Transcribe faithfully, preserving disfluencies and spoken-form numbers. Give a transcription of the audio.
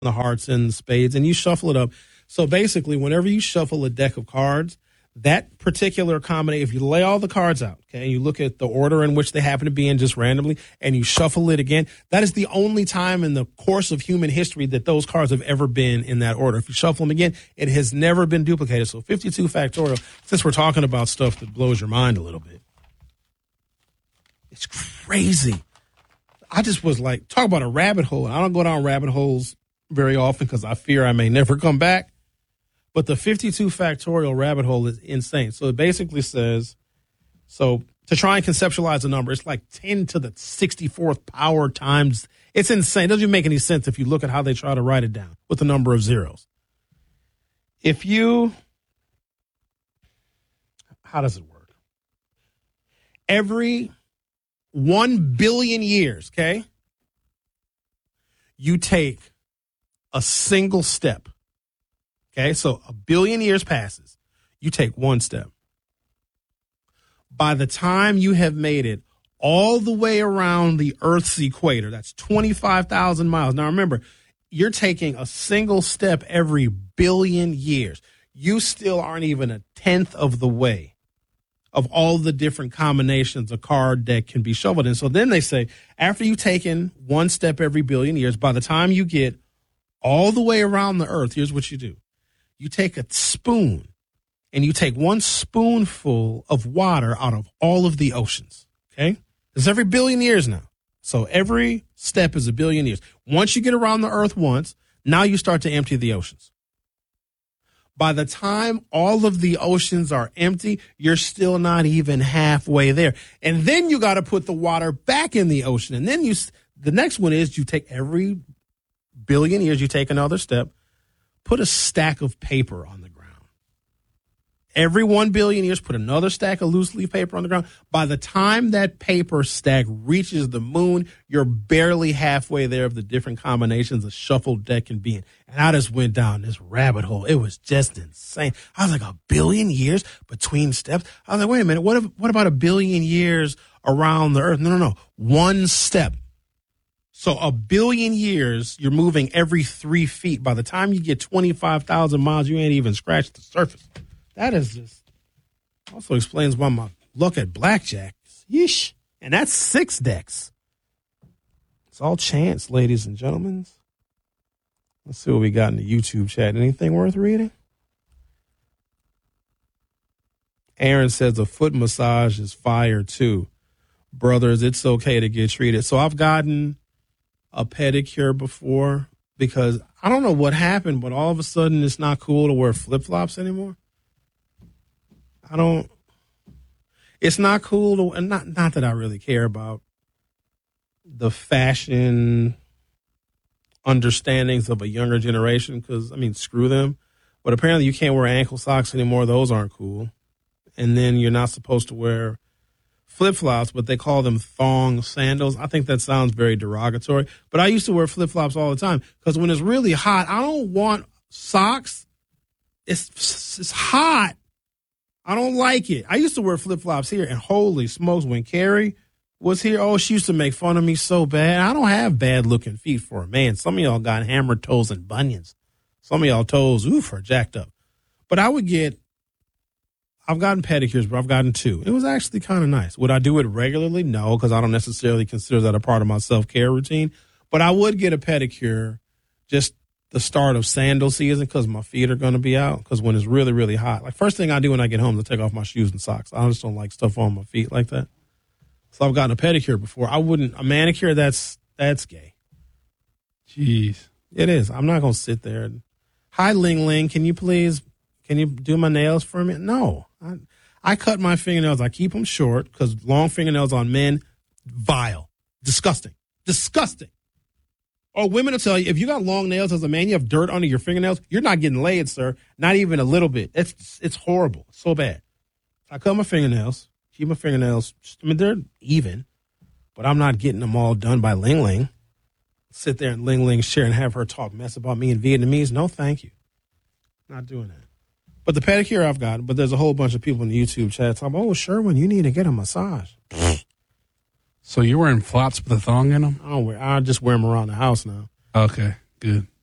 the hearts and the spades, and you shuffle it up. So basically, whenever you shuffle a deck of cards, that particular combination, if you lay all the cards out, okay, and you look at the order in which they happen to be in just randomly, and you shuffle it again, that is the only time in the course of human history that those cards have ever been in that order. If you shuffle them again, it has never been duplicated. So fifty-two factorial, since we're talking about stuff that blows your mind a little bit, it's crazy. I just was like, talk about a rabbit hole. I don't go down rabbit holes very often because I fear I may never come back. But the fifty-two factorial rabbit hole is insane. So it basically says, so to try and conceptualize a number, it's like ten to the sixty-fourth power times. It's insane. It doesn't even make any sense if you look at how they try to write it down with the number of zeros. If you, how does it work? Every one billion years, okay, you take a single step. Okay, so a billion years passes. You take one step. By the time you have made it all the way around the Earth's equator, that's twenty-five thousand miles. Now remember, you're taking a single step every billion years. You still aren't even a tenth of the way of all the different combinations a card deck can be shuffled in. So then they say, after you've taken one step every billion years, by the time you get all the way around the Earth, here's what you do. You take a spoon and you take one spoonful of water out of all of the oceans, okay? It's every billion years now. So every step is a billion years. Once you get around the Earth once, now you start to empty the oceans. By the time all of the oceans are empty, you're still not even halfway there. And then you got to put the water back in the ocean. And then you, the next one is you take every billion years, you take another step. Put a stack of paper on the ground. Every one billion years, put another stack of loose leaf paper on the ground. By the time that paper stack reaches the moon, you're barely halfway there of the different combinations a shuffled deck can be in. And I just went down this rabbit hole. It was just insane. I was like, a billion years between steps? I was like, wait a minute, what if, what about a billion years around the Earth? No, no, no. One step. So a billion years, you're moving every three feet. By the time you get twenty-five thousand miles, you ain't even scratched the surface. That is just, also explains why my luck at blackjack. Yeesh. And that's six decks. It's all chance, ladies and gentlemen. Let's see what we got in the YouTube chat. Anything worth reading? Aaron says a foot massage is fire too. Brothers, it's okay to get treated. So I've gotten a pedicure before because I don't know what happened, but all of a sudden it's not cool to wear flip-flops anymore. I don't, it's not cool to, and not, not that I really care about the fashion understandings of a younger generation because, I mean, screw them. But apparently you can't wear ankle socks anymore. Those aren't cool. And then you're not supposed to wear flip-flops, but they call them thong sandals. I think that sounds very derogatory. But I used to wear flip-flops all the time because when it's really hot, I don't want socks. It's it's hot. I don't like it. I used to wear flip-flops here, and holy smokes, when Carrie was here, oh, she used to make fun of me so bad. I don't have bad-looking feet for a man. Some of y'all got hammered toes and bunions. Some of y'all toes, oof, are jacked up. But I would get, I've gotten pedicures, but I've gotten two. It was actually kind of nice. Would I do it regularly? No, because I don't necessarily consider that a part of my self-care routine. But I would get a pedicure just the start of sandal season because my feet are going to be out because when it's really, really hot. Like first thing I do when I get home is I take off my shoes and socks. I just don't like stuff on my feet like that. So I've gotten a pedicure before. I wouldn't, a manicure, that's that's gay. Jeez. It is. I'm not going to sit there. And, hi, Ling Ling. Can you please, can you do my nails for me? No. I, I cut my fingernails. I keep them short because long fingernails on men, vile. Disgusting. Disgusting. Oh, women will tell you, if you got long nails as a man, you have dirt under your fingernails, you're not getting laid, sir. Not even a little bit. It's it's horrible. It's so bad. I cut my fingernails. Keep my fingernails, I mean, they're even, but I'm not getting them all done by Ling Ling. Sit there and Ling Ling share and have her talk mess about me in Vietnamese. No, thank you. Not doing that. But the pedicure I've got, but there's a whole bunch of people in the YouTube chat talking, oh, Sherwin, you need to get a massage. So you're wearing flops with a thong in them? I don't wear, I just wear them around the house now. Okay, good.